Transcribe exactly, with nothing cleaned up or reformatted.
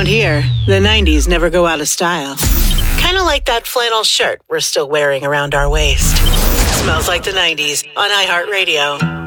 Around here, the nineties never go out of style. Kind of like that flannel shirt we're still wearing around our waist. Smells like the nineties on iHeartRadio.